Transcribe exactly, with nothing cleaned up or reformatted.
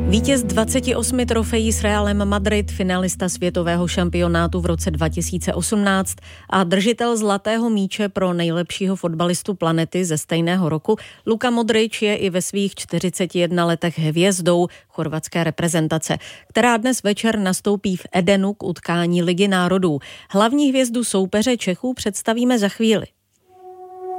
Vítěz dvaceti osmi trofejí s Realem Madrid, finalista světového šampionátu v roce dva tisíce osmnáct a držitel zlatého míče pro nejlepšího fotbalistu planety ze stejného roku, Luka Modrič je i ve svých čtyřiceti jedné letech hvězdou chorvatské reprezentace, která dnes večer nastoupí v Edenu k utkání Ligy národů. Hlavní hvězdu soupeře Čechů představíme za chvíli.